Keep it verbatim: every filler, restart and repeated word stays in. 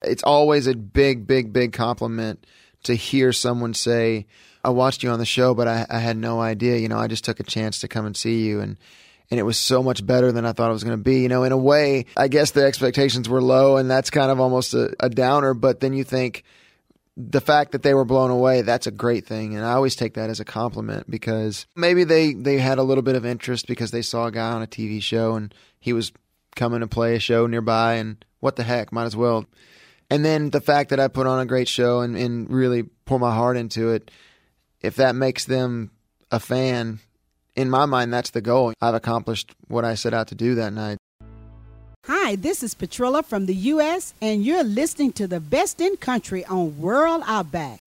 It's always a big, big, big compliment to hear someone say, I watched you on the show, but I, I had no idea. You know, I just took a chance to come and see you. And, and it was so much better than I thought it was going to be. You know, in a way, I guess the expectations were low, and that's kind of almost a, a downer. But then you think the fact that they were blown away, that's a great thing. And I always take that as a compliment, because maybe they, they had a little bit of interest because they saw a guy on a T V show and he was coming to play a show nearby, and what the heck, might as well. And then the fact that I put on a great show and, and really pour my heart into it, if that makes them a fan, in my mind, that's the goal. I've accomplished what I set out to do that night. Hi, this is Petrilla from the U S, and you're listening to the best in country on World Outback.